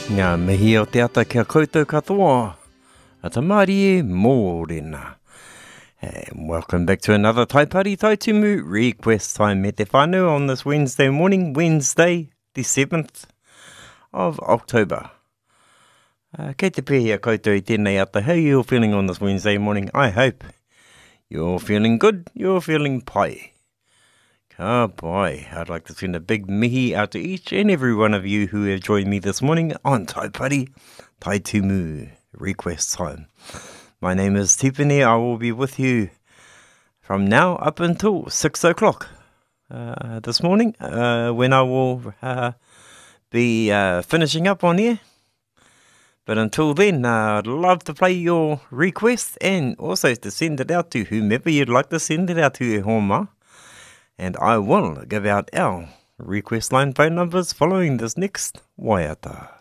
Ngā mihi o te ata kia koutou katoa. A tamari e mōrena. And welcome back to another Taipari Taitumu Request Time me te whānau on this Wednesday morning, Wednesday the 7th of October. Kei te pēhia koutou I tēnei ata. How are you all feeling on this Wednesday morning? I hope you're feeling good, you're feeling pai. Ka pai. I'd like to send a big mihi out to each and every one of you who have joined me this morning on Taipari Taitumu Request Time. My name is Tipene. I will be with you from now up until 6 o'clock this morning when I will be finishing up on air. But until then, I'd love to play your request and also to send it out to whomever you'd like to send it out to e homa. And I will give out our request line phone numbers following this next waiata.